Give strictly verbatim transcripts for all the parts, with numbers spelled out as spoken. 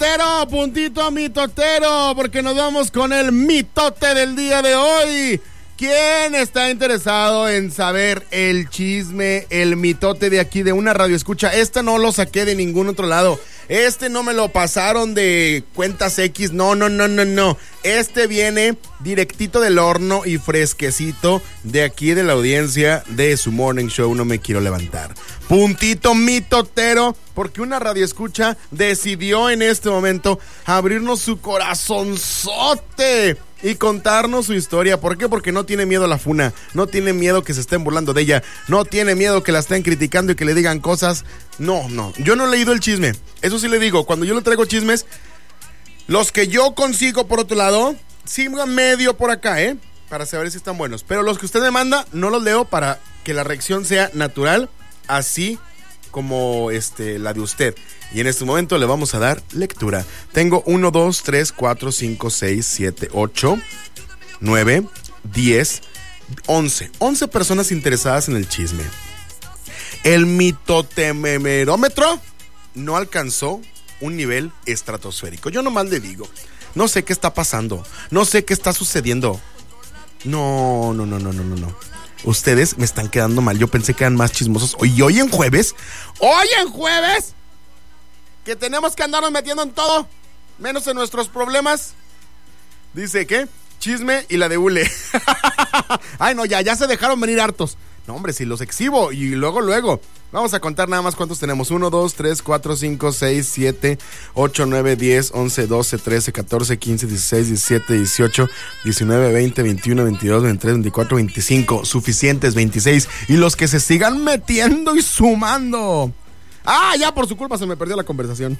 mitotero, puntito mitotero, porque nos vamos con el mitote del día de hoy. ¿Quién está interesado en saber el chisme, el mitote de aquí de una radio escucha? Este no lo saqué de ningún otro lado. Este no me lo pasaron de cuentas X. No, no, no, no, no. Este viene directito del horno y fresquecito de aquí de la audiencia de su morning show. No me quiero levantar. Puntito mitotero, porque una radio escucha decidió en este momento abrirnos su corazonzote y contarnos su historia. ¿Por qué? Porque no tiene miedo a la funa, no tiene miedo que se estén burlando de ella, no tiene miedo que la estén criticando y que le digan cosas. No, no, yo no he leído el chisme. Eso sí le digo, cuando yo le traigo chismes, los que yo consigo por otro lado, sí medio por acá, ¿eh? Para saber si están buenos. Pero los que usted me manda, no los leo para que la reacción sea natural, así como este, la de usted. Y en este momento le vamos a dar lectura. Tengo uno, dos, tres, cuatro, cinco, seis, siete, ocho, nueve, diez, once. once personas interesadas en el chisme. El mitotemerómetro no alcanzó un nivel estratosférico. Yo nomás le digo, no sé qué está pasando, no sé qué está sucediendo. No, no, no, no, no, no, no. Ustedes me están quedando mal. Yo pensé que eran más chismosos. Hoy, hoy en jueves, hoy en jueves, que tenemos que andarnos metiendo en todo, menos en nuestros problemas. Dice, ¿qué? Chisme y la de hule. Ay, no, ya, ya se dejaron venir hartos. No, hombre, si los exhibo y luego, luego. Vamos a contar nada más cuántos tenemos. uno, dos, tres, cuatro, cinco, seis, siete, ocho, nueve, diez, once, doce, trece, catorce, quince, dieciséis, diecisiete, dieciocho, diecinueve, veinte, veintiuno, veintidós, veintitrés, veinticuatro, veinticinco. Suficientes, veintiséis. Y los que se sigan metiendo y sumando. Ah, ya por su culpa se me perdió la conversación.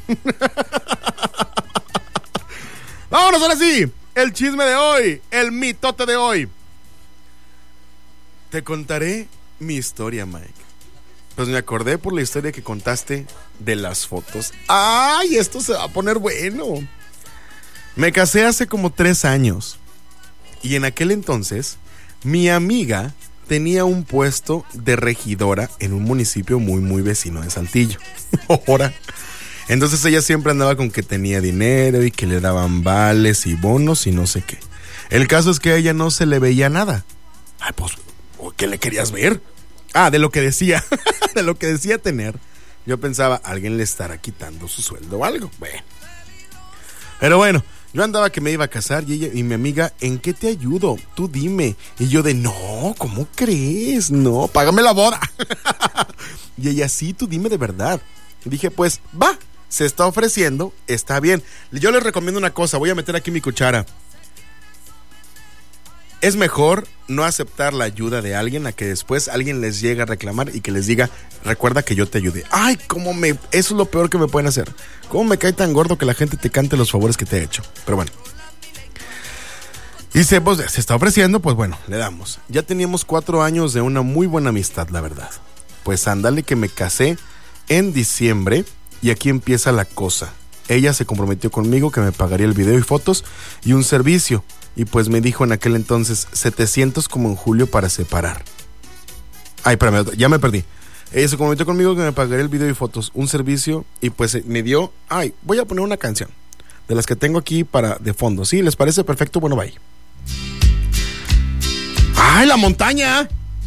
Vámonos ahora sí. El chisme de hoy, el mitote de hoy. Te contaré mi historia, Mike. Pues me acordé por la historia que contaste de las fotos. ¡Ay, esto se va a poner bueno! Me casé hace como tres años. Y en aquel entonces, mi amiga tenía un puesto de regidora en un municipio muy, muy vecino de Saltillo. Ahora. Entonces ella siempre andaba con que tenía dinero y que le daban vales y bonos y no sé qué. El caso es que a ella no se le veía nada. Ay, pues, ¿qué le querías ver? Ah, de lo que decía, de lo que decía tener. Yo pensaba, alguien le estará quitando su sueldo o algo. Bueno. Pero bueno, yo andaba que me iba a casar y ella y mi amiga, ¿en qué te ayudo? Tú dime. Y yo de, no, ¿cómo crees? No, págame la boda. Y ella, sí, tú dime de verdad. Y dije, pues, va, se está ofreciendo, está bien. Yo les recomiendo una cosa, voy a meter aquí mi cuchara. Es mejor no aceptar la ayuda de alguien a que después alguien les llegue a reclamar y que les diga, recuerda que yo te ayudé. Ay, cómo me, eso es lo peor que me pueden hacer. Cómo me cae tan gordo que la gente te cante los favores que te he hecho. Pero bueno. Y se, pues, se está ofreciendo, pues bueno, le damos. Ya teníamos cuatro años de una muy buena amistad, la verdad. Pues ándale que me casé en diciembre y aquí empieza la cosa. Ella se comprometió conmigo que me pagaría el video y fotos y un servicio. Y pues me dijo en aquel entonces setecientos como en julio para separar. Ay, espérame, ya me perdí. Ella se comprometió conmigo que me pagaría el video y fotos, un servicio, y pues me dio, ay, voy a poner una canción de las que tengo aquí para de fondo. ¿Sí? ¿Les parece perfecto? Bueno, bye. ¡Ay, la montaña!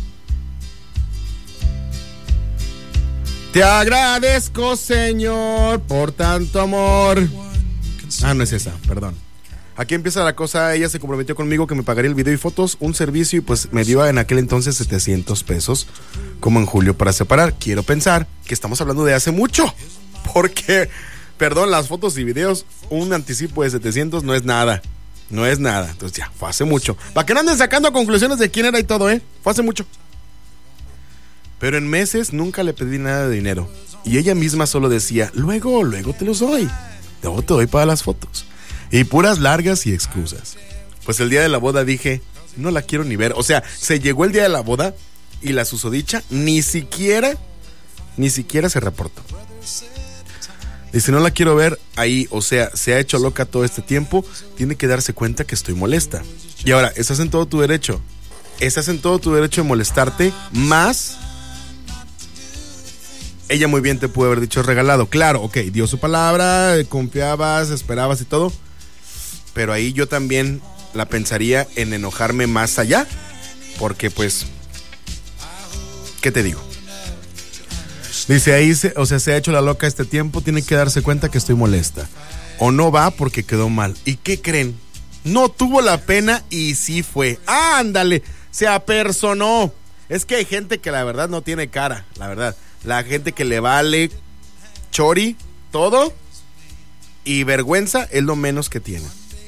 Te agradezco, Señor, por tanto amor. Ah, no es esa, perdón. Aquí empieza la cosa. Ella se comprometió conmigo que me pagaría el video y fotos, un servicio, y pues me dio en aquel entonces setecientos pesos como en julio para separar. Quiero pensar que estamos hablando de hace mucho, porque, perdón, las fotos y videos, un anticipo de setecientos no es nada, no es nada. Entonces ya, fue hace mucho. Para que no anden sacando conclusiones de quién era y todo, ¿eh? Fue hace mucho. Pero en meses nunca le pedí nada de dinero. Y ella misma solo decía, luego, luego te los doy. Luego te doy para las fotos. Y puras largas y excusas. Pues el día de la boda dije, no la quiero ni ver. O sea, se llegó el día de la boda y la susodicha ni siquiera, ni siquiera se reportó. Dice, no la quiero ver ahí. O sea, se ha hecho loca todo este tiempo. Tiene que darse cuenta que estoy molesta. Y ahora, estás en todo tu derecho. Estás en todo tu derecho de molestarte, más ella muy bien te pudo haber dicho regalado. Claro, ok, dio su palabra, confiabas, esperabas y todo. Pero ahí yo también la pensaría en enojarme más allá. Porque pues, ¿qué te digo? Dice ahí, se, o sea, se ha hecho la loca este tiempo, tiene que darse cuenta que estoy molesta. O no va porque quedó mal. ¿Y qué creen? No tuvo la pena y sí fue. ¡Ándale! Se apersonó. Es que hay gente que la verdad no tiene cara, la verdad. La gente que le vale chori, todo, y vergüenza es lo menos que tiene.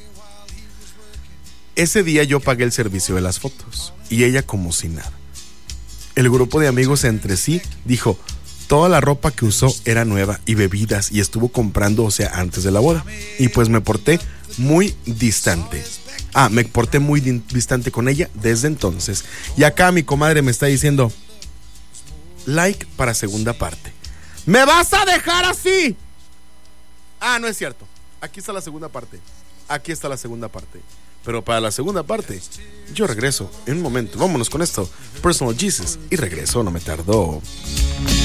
Ese día yo pagué el servicio de las fotos y ella como si nada. El grupo de amigos entre sí dijo, toda la ropa que usó era nueva y bebidas y estuvo comprando, o sea, antes de la boda. Y pues me porté muy distante. Ah, me porté muy di- distante con ella desde entonces. Y acá mi comadre me está diciendo, like para segunda parte. ¿Me vas a dejar así? Ah, no es cierto. Aquí está la segunda parte. Aquí está la segunda parte. Pero para la segunda parte, yo regreso en un momento. Vámonos con esto. Personal Jesus. Y regreso, no me tardó.